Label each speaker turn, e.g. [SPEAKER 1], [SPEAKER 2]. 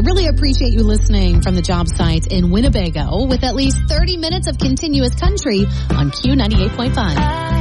[SPEAKER 1] really appreciate you listening from the job site in Winnebago with at least 30 minutes of continuous country on Q98.5.